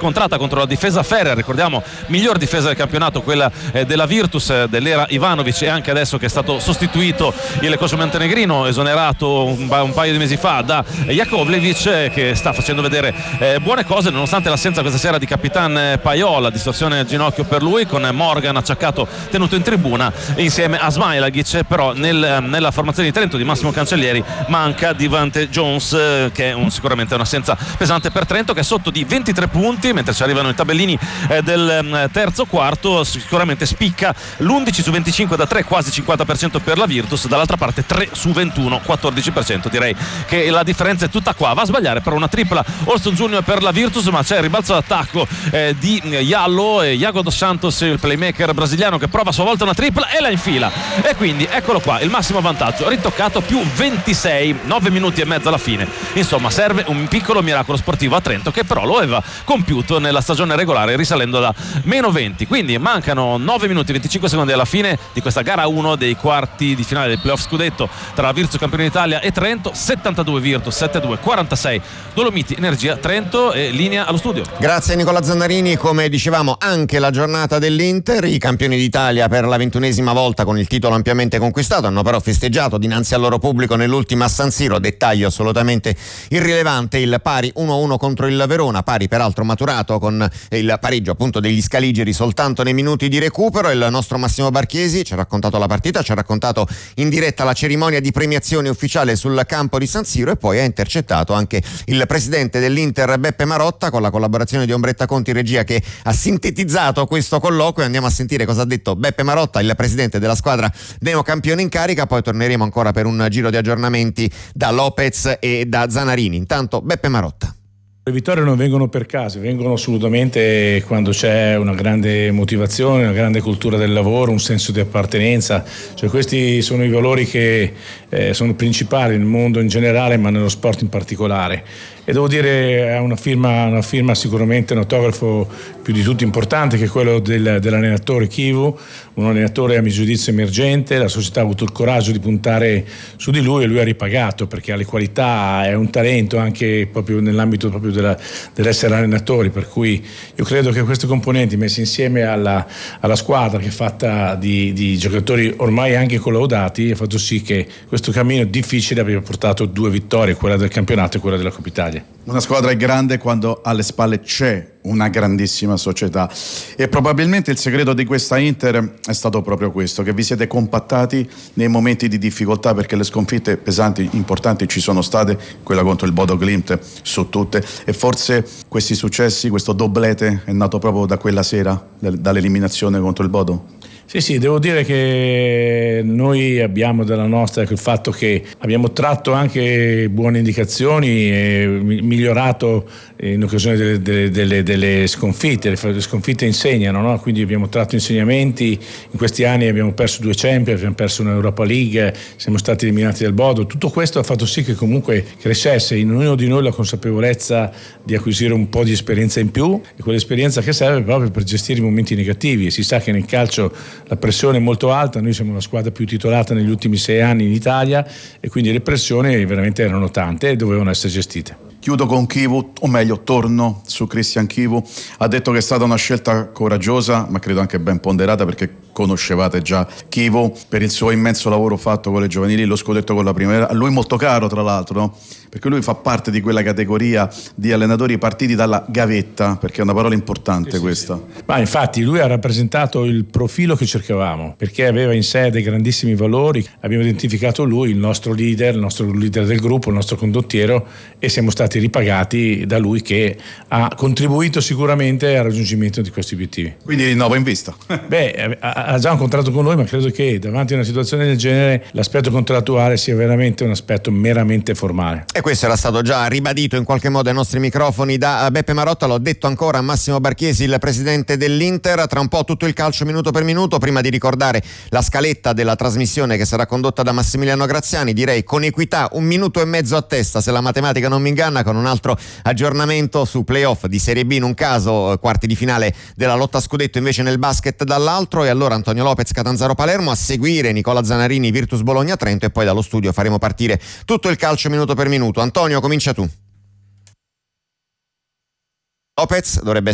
scontrata contro la difesa ferrea, ricordiamo miglior difesa del campionato, quella della Virtus dell'era Ivanovic, e anche adesso che è stato sostituito il coach montenegrino, esonerato un paio di mesi fa da Jakovlevic, che sta facendo vedere buone cose nonostante l'assenza questa sera di Capitan Paiola, distorsione al ginocchio per lui, con Morgan acciaccato tenuto in tribuna insieme a Smailagic. Però nella formazione di Trento di Massimo Cancellieri manca Devante Jones, che è sicuramente un'assenza pesante per Trento, che è sotto di 23 punti mentre ci arrivano i tabellini del terzo quarto. Sicuramente spicca l'11 su 25 da 3, quasi 50% per la Virtus, dall'altra parte 3 su 21, 14%. Direi che la differenza è tutta qua. Va a sbagliare però una tripla Olson Junior per la Virtus, ma c'è il ribalzo d'attacco di Jallo e Iago dos Santos, il playmaker brasiliano, che prova a sua volta una tripla e la infila, e quindi eccolo qua il massimo vantaggio ritoccato, più 26, 9 minuti e mezzo alla fine. Insomma, serve un piccolo miracolo sportivo a Trento, che però lo aveva compiuto nella stagione regolare risalendo da meno 20. Quindi mancano 9 minuti e 25 secondi alla fine di questa gara 1 dei quarti di finale del playoff scudetto tra Virtus campione d'Italia e Trento. 72 Virtus, 7-2, 46 Dolomiti Energia Trento. E linea allo studio. Grazie Nicola Zannarini. Come dicevamo, anche la giornata dell'Inter, i campioni d'Italia per la 21esima volta con il titolo ampiamente conquistato, hanno però festeggiato dinanzi al loro pubblico nell'ultima a San Siro. Dettaglio assolutamente irrilevante, il pari 1-1 contro il Verona, pari peraltro maturato con il pareggio appunto degli scaligeri soltanto nei minuti di recupero. Il nostro Massimo Barchesi ci ha raccontato la partita, ci ha raccontato in diretta la cerimonia di premiazione ufficiale sul campo di San Siro, e poi ha intercettato anche il presidente dell'Inter Beppe Marotta, con la collaborazione di Ombretta Conti regia, che ha sintetizzato questo colloquio. Andiamo a sentire cosa ha detto Beppe Marotta, il presidente della squadra neocampione in carica, poi torneremo ancora per un giro di aggiornamenti da Lopez e da Zanarini. Intanto Beppe Marotta. Le vittorie non vengono per caso, vengono assolutamente quando c'è una grande motivazione, una grande cultura del lavoro, un senso di appartenenza. Cioè, questi sono i valori che sono principali nel mondo in generale, ma nello sport in particolare. E devo dire, è una firma sicuramente, un autografo più di tutto importante, che è quello dell'allenatore Chivu, un allenatore a mio giudizio emergente. La società ha avuto il coraggio di puntare su di lui e lui ha ripagato, perché ha le qualità, è un talento anche proprio nell'ambito proprio dell'essere allenatori, per cui io credo che questi componenti messi insieme alla squadra, che è fatta di giocatori ormai anche collaudati, ha fatto sì che questo cammino difficile abbia portato 2 vittorie, quella del campionato e quella della Coppa Italia. Una squadra è grande quando alle spalle c'è una grandissima società, e probabilmente il segreto di questa Inter è stato proprio questo, che vi siete compattati nei momenti di difficoltà, perché le sconfitte pesanti, importanti ci sono state, quella contro il Bodo Glimt su tutte, e forse questi successi, questo doblete è nato proprio da quella sera, dall'eliminazione contro il Bodo. Sì, devo dire che noi abbiamo dalla nostra il fatto che abbiamo tratto anche buone indicazioni e migliorato in occasione delle sconfitte. Le sconfitte insegnano, no? Quindi abbiamo tratto insegnamenti. In questi anni abbiamo perso 2 Champions, abbiamo perso un'Europa League, siamo stati eliminati dal Bodo. Tutto questo ha fatto sì che comunque crescesse in ognuno di noi la consapevolezza di acquisire un po' di esperienza in più, e quell'esperienza che serve proprio per gestire i momenti negativi. E si sa che nel calcio la pressione è molto alta, noi siamo la squadra più titolata negli ultimi 6 anni in Italia, e quindi le pressioni veramente erano tante e dovevano essere gestite. Chiudo con Chivu, o meglio torno su Christian Chivu. Ha detto che è stata una scelta coraggiosa, ma credo anche ben ponderata, perché conoscevate già Chivu per il suo immenso lavoro fatto con le giovanili, lo scudetto con la Primavera, a lui molto caro tra l'altro, no? Perché lui fa parte di quella categoria di allenatori partiti dalla gavetta, perché è una parola importante questa. Sì. Ma infatti lui ha rappresentato il profilo che cercavamo, perché aveva in sé dei grandissimi valori. Abbiamo identificato lui, il nostro leader del gruppo, il nostro condottiero, e siamo stati ripagati da lui, che ha contribuito sicuramente al raggiungimento di questi obiettivi. Quindi rinnovo in vista. Beh, ha già un contratto con noi, ma credo che davanti a una situazione del genere l'aspetto contrattuale sia veramente un aspetto meramente formale. E questo era stato già ribadito in qualche modo ai nostri microfoni da Beppe Marotta. L'ho detto ancora a Massimo Barchesi, il presidente dell'Inter. Tra un po' tutto il calcio minuto per minuto. Prima di ricordare la scaletta della trasmissione che sarà condotta da Massimiliano Graziani, direi con equità 1 minuto e mezzo a testa, se la matematica non mi inganna, con un altro aggiornamento su playoff di Serie B in un caso, quarti di finale della lotta a scudetto invece nel basket dall'altro. E allora Antonio Lopez, Catanzaro Palermo, a seguire Nicola Zanarini, Virtus Bologna Trento, e poi dallo studio faremo partire tutto il calcio minuto per minuto. Antonio, comincia tu. Lopez dovrebbe